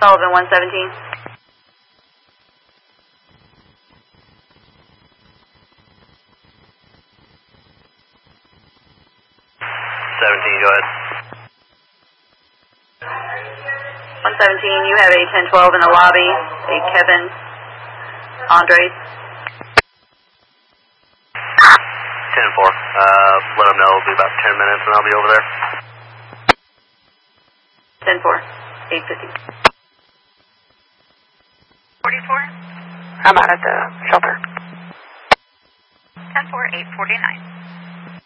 Sullivan 117. 17, go ahead. 117, you have a 1012 in the lobby, a Kevin Andres. 10-4. Let them know it'll be about 10 minutes and I'll be over there. 10-4, 850. 44? I'm out at the shelter. 10-4, 849.